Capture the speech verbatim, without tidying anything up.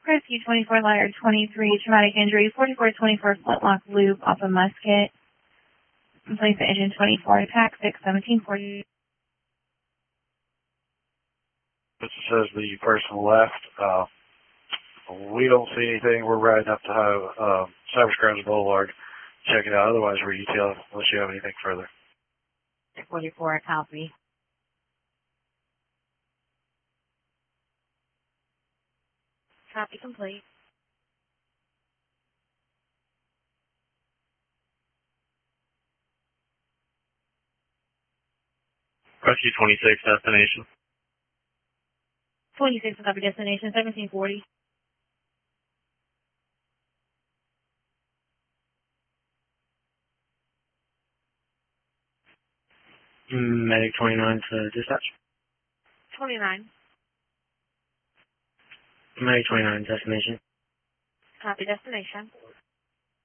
Rescue twenty-four, ladder twenty-three, traumatic injury, forty-four twenty-four, flintlock loop off a musket. Place the engine twenty-four, attack six, seventeen forty. This says the person left. Uh, we don't see anything. We're riding up to uh, Cyber Scrounge Boulevard. Check it out. Otherwise, retail unless you have anything further. forty-four, copy. Copy complete. Rescue twenty-six, destination. twenty-six, copy destination, seventeen forty. Medic twenty-nine to dispatch. twenty-nine. Medic twenty-nine, destination. Copy destination.